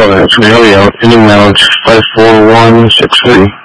Go ahead. Here we go. Ending now. 54163.